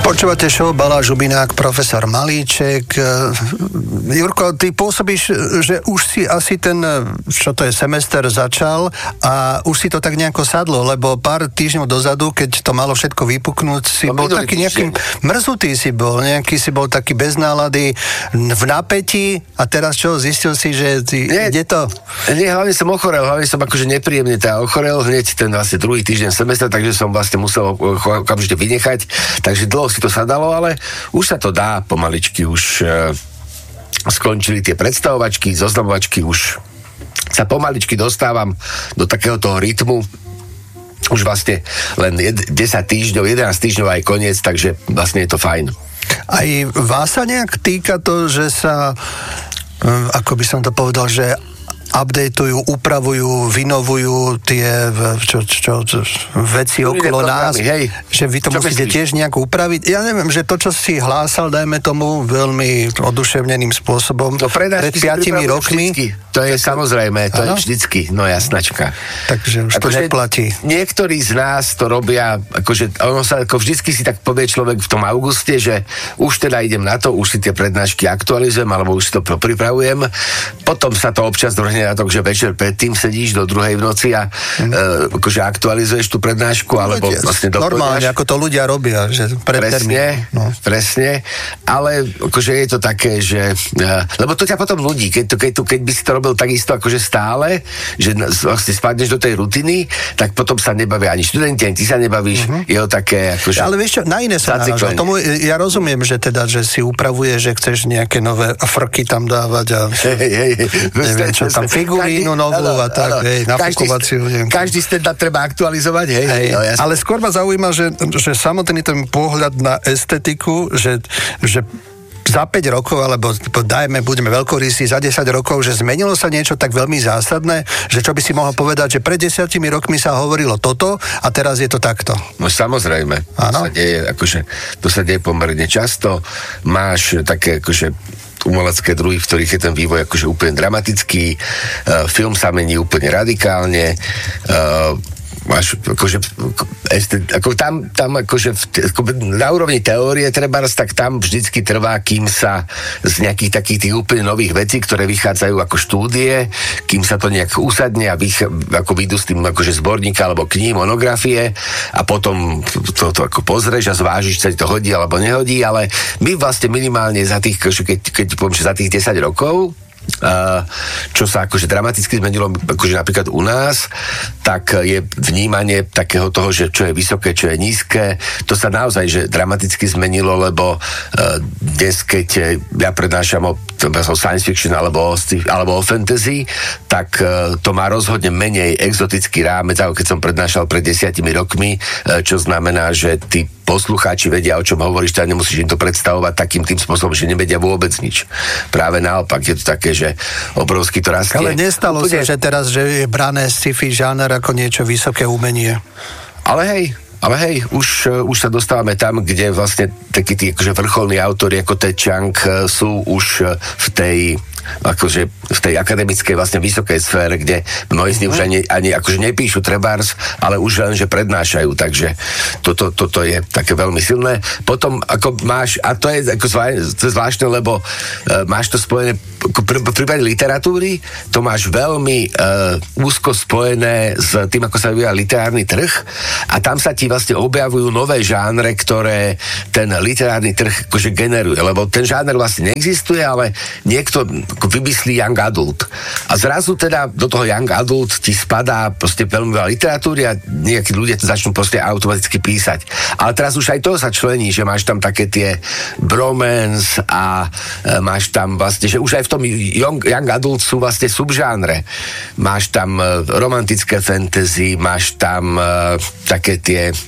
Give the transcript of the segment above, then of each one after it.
Počúvate show Balázs Žubinák, profesor Malíček. Jurko, ty pôsobíš, že už si asi ten, čo to je, semester začal a už si to tak nejako sadlo, lebo pár týždňov dozadu, keď to malo všetko vypuknúť, si bol taký nejaký mrzutý si bol taký bez nálady, v napätí a teraz čo, zistil si, že ide to? Nie, hlavne som ochorel, akože nepríjemne ochorel hneď ten vlastne druhý týždeň semestra, takže som vlastne musel okamžite vynechať, takže dlho si to sadalo, ale už sa to dá pomaličky, už skončili tie predstavovačky, zoznamovačky, už sa pomaličky dostávam do takého toho rytmu, už vlastne len 10 týždňov, 11 týždňov aj koniec, takže vlastne je to fajn. Aj vás sa nejak týka to, že sa, ako by som to povedal, že updateujú, upravujú, vynovujú tie veci okolo nás, hej. Že vy to musíte tiež nejak upraviť. Ja neviem, že to, čo si hlásal, dajme tomu veľmi oduševneným spôsobom pred 5 rokmi. Vždycky. To je samozrejme, to je vždycky, no jasnačka. Takže už to neplatí. Niektorí z nás to robia, akože ono sa ako vždycky si tak povie človek v tom auguste, že už teda idem na to, už si tie prednášky aktualizujem, alebo už si to pripravujem. Potom sa to občas dohne na to, že večer predtým sedíš do 2:00 v noci a akože aktualizuješ tú prednášku, alebo vlastne doplňaš. Normálne, ako to ľudia robia, že presne, ale akože je to také, že lebo to ťa potom ľudí, keď by si to robil takisto akože stále, že vlastne spadneš do tej rutiny, tak potom sa nebavia ani študenti, ani ty sa nebavíš, je to také akože... Ale vieš čo, na iné sa náražal. Tomu ja rozumiem, že teda, že si upravuje, že chceš nejaké nové frky tam dávať a neviem čo tam, figurínu novú a tak, nafukovaciu. Každý stand-up treba aktualizovať, hej. No, ale skôr ma zaujíma, že samotný ten pohľad na estetiku, že za 5 rokov, alebo budeme veľkorysí, za 10 rokov, že zmenilo sa niečo tak veľmi zásadné, že čo by si mohol povedať, že pred 10 rokmi sa hovorilo toto a teraz je to takto. No samozrejme. To sa deje pomerne často. Máš také akože umelecké druhy, v ktorých je ten vývoj akože úplne dramatický. Film sa mení úplne radikálne. Máš akože tam akože na úrovni teórie trebárs, tak tam vždycky trvá, kým sa z nejakých takých tých úplne nových vecí, ktoré vychádzajú ako štúdie, kým sa to nejak usadne a ako vyjdú s tým akože zborníka alebo kníh, monografie a potom to ako pozrieš a zvážiš, sa ti to hodí alebo nehodí, ale my vlastne minimálne za tých, keď poviem, že za tých 10 rokov čo sa akože dramaticky zmenilo akože napríklad u nás, tak je vnímanie takého toho, že čo je vysoké, čo je nízke, to sa naozaj že dramaticky zmenilo, lebo dnes, keď ja prednášam o science fiction alebo o fantasy, tak to má rozhodne menej exotický rámec, ako keď som prednášal pred 10 rokmi, čo znamená, že tí poslucháči vedia, o čom hovoríš, teda nemusíš im to predstavovať takým tým spôsobom, že nevedia vôbec nič. Práve naopak, je to také, že obrovský to rastie. Ale nestalo sa, že teraz, že je brané sci-fi žáner ako niečo vysoké umenie. Ale hej, už sa dostávame tam, kde vlastne takí tí akože vrcholní autori ako Ted Chiang sú už v tej akademickej vlastne vysokej sfére, kde mnohí z nich už ani akože nepíšu trebárs, ale už len, že prednášajú, takže toto je také veľmi silné. Potom ako máš, a to je ako zvláštne, lebo máš to spojené v prípade literatúry, to máš veľmi úzko spojené s tým, ako sa vyvíja literárny trh a tam sa ti vlastne objavujú nové žánre, ktoré ten literárny trh akože generuje, lebo ten žáner vlastne neexistuje, ale niekto vymyslí young adult. A zrazu teda do toho young adult ti spadá proste veľmi veľa literatúry a nejakí ľudia to začnú proste automaticky písať. Ale teraz už aj to sa člení, že máš tam také tie bromance a máš tam vlastne, že už aj v tom young adult sú vlastne subžánre. Máš tam romantické fantasy, máš tam také tie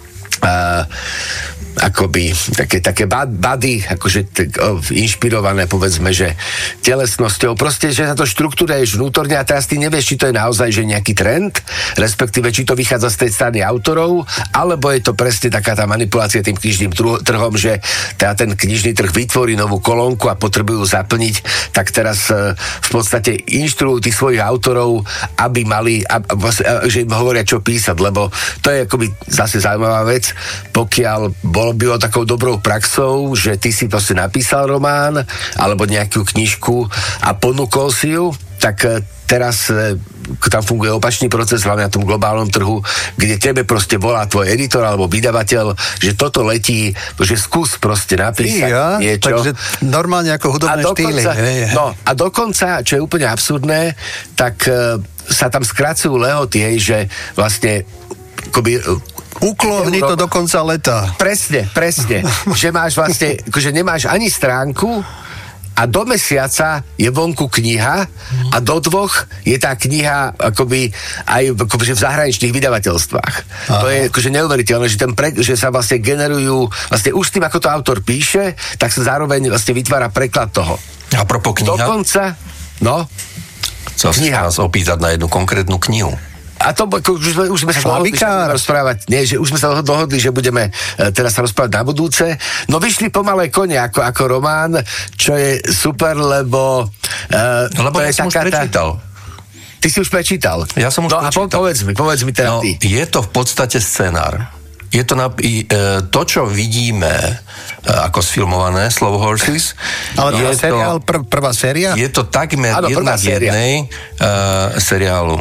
akoby také body, akože inšpirované, povedzme, že telesnosťou, proste, že sa to štruktúruješ vnútorne a teraz ty nevieš, či to je naozaj že nejaký trend, respektíve, či to vychádza z tej strany autorov, alebo je to presne taká tá manipulácia tým knižným trhom, že teda ten knižný trh vytvorí novú kolónku a potrebujú zaplniť, tak teraz v podstate inštruujú tých svojich autorov, aby mali, že im hovoria, čo písať, lebo to je akoby zase zaujímavá vec, pokiaľ bol bylo takou dobrou praxou, že ty si proste napísal román alebo nejakú knižku a ponúkol si ju, tak teraz tam funguje opačný proces, hlavne na tom globálnom trhu, kde tebe proste volá tvoj editor alebo vydavateľ, že toto letí, že skús proste napísať niečo. Takže normálne ako hudobné štýly. No a dokonca, čo je úplne absurdné, tak sa tam skracujú lehoty, že vlastne akoby uklohni to do konca leta. Presne. Že máš vlastne, akože nemáš ani stránku a do mesiaca je vonku kniha a do 2 je tá kniha akoby aj akoby v zahraničných vydavateľstvách. Aha. To je akože neuveriteľné, že sa vlastne generujú, vlastne už tým, ako to autor píše, tak sa zároveň vlastne vytvára preklad toho. A propos kniha? Dokonca, Chcel si nás opýtať na jednu konkrétnu knihu. A to už sme sa dohodli, že budeme rozprávať. Nie, že už sme sa dohodli, že budeme teraz sa rozprávať na budúce. No vyšli Pomalé kone ako román, čo je super, lebo lebo ja som už prečítal. Ty si už prečítal? Ja som už prečítal. A povedz mi teda ty. Je to v podstate scenár. Je to to, čo vidíme ako sfilmované Slow Horses. Ale je seriál, prvá séria? Je to takmer jedna z jednej seriálu.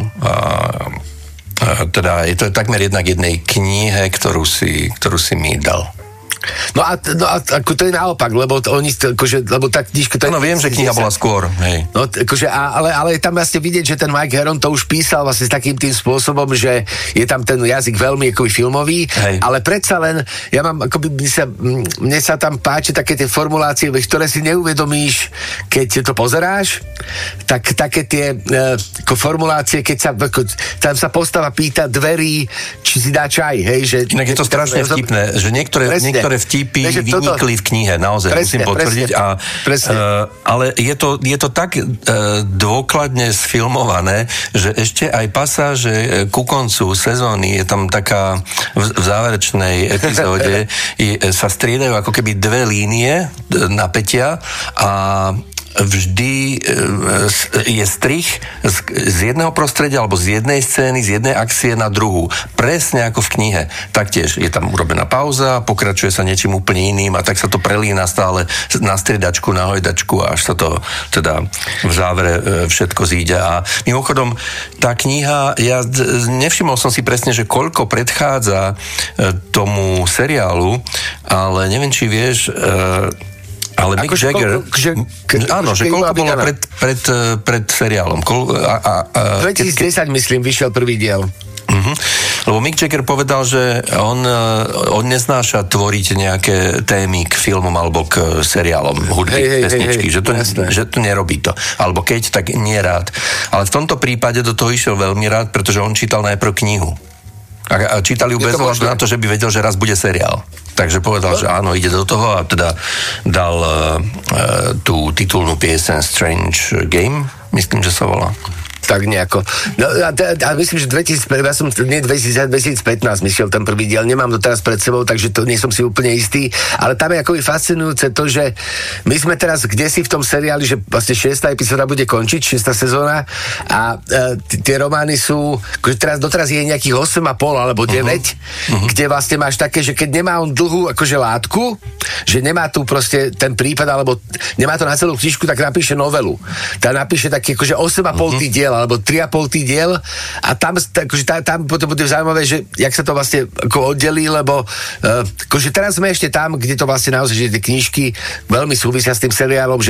Teda je to takmer jedna k jednej knihe, ktorú si mi dal. No a ako to je naopak, lebo lebo tá knižka... No viem, že kniha bola skôr, hej. No, ale je tam vlastne vidieť, že ten Mike Heron to už písal vlastne s takým tým spôsobom, že je tam ten jazyk veľmi akoby filmový, hej. Ale predsa len, ja mám akoby, mne sa tam páči také tie formulácie, ktoré si neuvedomíš, keď to pozeráš, tak také tie formulácie, keď sa tam sa postava pýta dverí, či si dá čaj, hej, že... Inak je to strašne vtipné, že niektoré vtipy vynikli v knihe, naozaj, musím potvrdiť. Ale je to tak dôkladne sfilmované, že ešte aj pasáže ku koncu sezóny je tam taká v záverečnej epizóde sa striedajú ako keby 2 línie napätia a vždy je strich z jedného prostredia alebo z jednej scény, z jednej akcie na druhú. Presne ako v knihe. Taktiež je tam urobená pauza, pokračuje sa niečím úplne iným a tak sa to prelína stále na striedačku, na hojdačku a až sa to teda v závere všetko zíde. A mimochodom, tá kniha, ja nevšimol som si presne, že koľko predchádza tomu seriálu, ale neviem, či vieš... Ale Mick Jagger... Áno, že koľko bolo pred seriálom? 2010, myslím, vyšiel prvý diel. Lebo Mick Jagger povedal, že on neznáša tvoriť nejaké témy k filmom alebo k seriálom hudby, pesničky, že to nerobí to. Alebo keď, tak nie rád. Ale v tomto prípade do toho išiel veľmi rád, pretože on čítal najprv knihu. A čítal ju bez ohľadu na to, že by vedel, že raz bude seriál. Takže povedal, že áno, ide do toho a teda dal tú titulnú pieseň Strange Game, myslím, že sa volá. Tak nejako. No a myslím, že 2015 myšiel ten prvý diel, nemám to teraz pred sebou, takže to nie som si úplne istý, ale tam je akoby fascinujúce to, že my sme teraz kdesi v tom seriáli, že vlastne 6. epizóda bude končiť, 6. sezóna a tie romány sú, akože doteraz je nejakých 8,5 alebo 9, kde vlastne máš také, že keď nemá on dlhú akože látku, že nemá tu proste ten prípad, alebo nemá to na celú knižku, tak napíše novelu. Tá napíše taký akože 8,5 diel alebo 3,5 diel a tam potom bude zaujímavé, že jak sa to vlastne ako oddelí, lebo akože teraz sme ešte tam, kde to vlastne naozaj, že tie knižky veľmi súvisia s tým seriálom, že